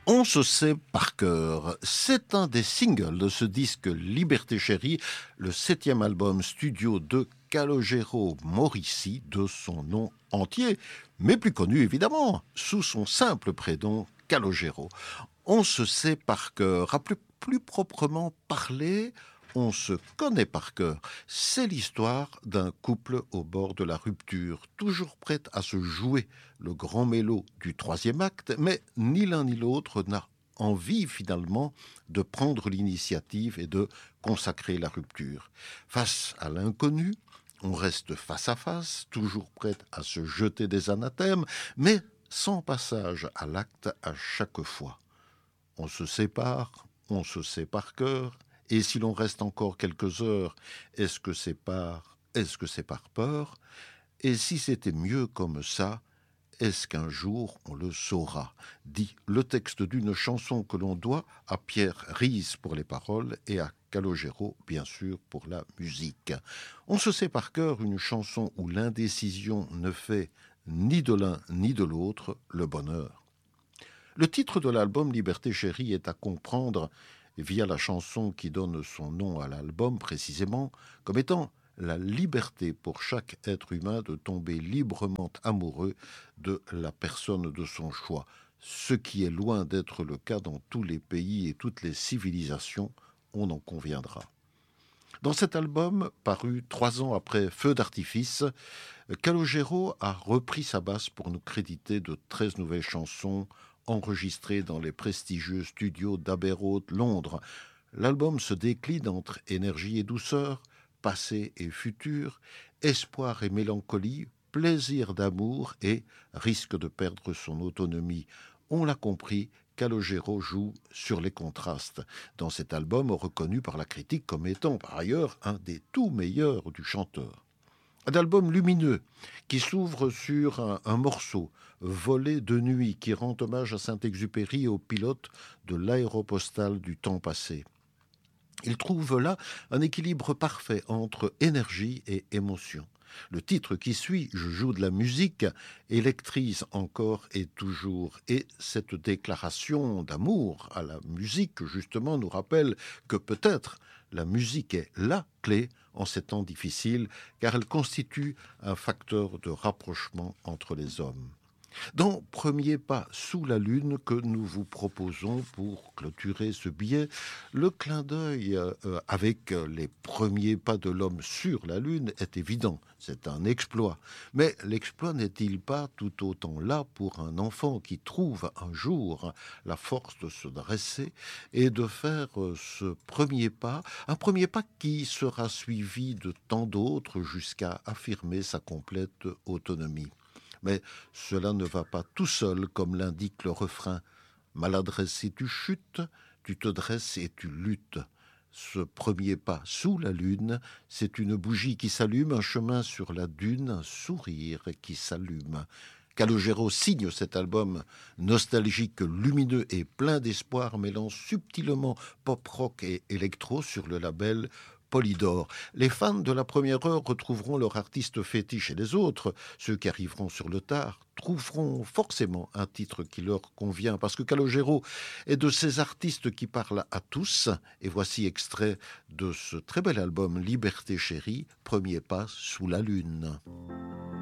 On se sait par cœur. C'est un des singles de ce disque Liberté Chérie, le 7e album studio de Calogero Morici, de son nom entier, mais plus connu évidemment, sous son simple prénom Calogero. On se sait par cœur, à plus proprement parler, on se connaît par cœur. C'est l'histoire d'un couple au bord de la rupture, toujours prête à se jouer le grand mélo du troisième acte, mais ni l'un ni l'autre n'a envie finalement de prendre l'initiative et de consacrer la rupture. Face à l'inconnu, on reste face à face, toujours prête à se jeter des anathèmes, mais sans passage à l'acte à chaque fois. On se sépare, on se sait par cœur, et si l'on reste encore quelques heures, est-ce que c'est par peur? Et si c'était mieux comme ça, est-ce qu'un jour on le saura? Dit le texte d'une chanson que l'on doit à Pierre Riis pour les paroles et à Calogero, bien sûr, pour la musique. On se sait par cœur une chanson où l'indécision ne fait ni de l'un ni de l'autre le bonheur. Le titre de l'album Liberté Chérie est à comprendre via la chanson qui donne son nom à l'album précisément comme étant la liberté pour chaque être humain de tomber librement amoureux de la personne de son choix, ce qui est loin d'être le cas dans tous les pays et toutes les civilisations, on en conviendra. Dans cet album, paru 3 ans après Feu d'artifice, Calogero a repris sa basse pour nous créditer de 13 nouvelles chansons enregistrées dans les prestigieux studios d'Abbey Road, Londres. L'album se décline entre énergie et douceur, passé et futur, espoir et mélancolie, plaisir d'amour et risque de perdre son autonomie. On l'a compris, Calogero joue sur les contrastes. Dans cet album, reconnu par la critique comme étant par ailleurs un des tout meilleurs du chanteur. Un album lumineux qui s'ouvre sur un morceau volé de nuit qui rend hommage à Saint-Exupéry et au pilote de l'aéropostale du temps passé. Il trouve là un équilibre parfait entre énergie et émotion. Le titre qui suit, Je joue de la musique, électrise encore et toujours. Et cette déclaration d'amour à la musique, justement, nous rappelle que peut-être la musique est la clé en ces temps difficiles, car elle constitue un facteur de rapprochement entre les hommes. Dans Premier pas sous la lune que nous vous proposons pour clôturer ce billet, le clin d'œil avec les premiers pas de l'homme sur la lune est évident, c'est un exploit. Mais l'exploit n'est-il pas tout autant là pour un enfant qui trouve un jour la force de se dresser et de faire ce premier pas, un premier pas qui sera suivi de tant d'autres jusqu'à affirmer sa complète autonomie. Mais cela ne va pas tout seul, comme l'indique le refrain. Maladresse et tu chutes, tu te dresses et tu luttes. Ce premier pas sous la lune, c'est une bougie qui s'allume, un chemin sur la dune, un sourire qui s'allume. Calogero signe cet album nostalgique, lumineux et plein d'espoir, mêlant subtilement pop-rock et électro sur le label Polydor. Les fans de la première heure retrouveront leur artiste fétiche et les autres, ceux qui arriveront sur le tard, trouveront forcément un titre qui leur convient, parce que Calogero est de ces artistes qui parlent à tous. Et voici extrait de ce très bel album Liberté Chérie, Premier pas sous la lune.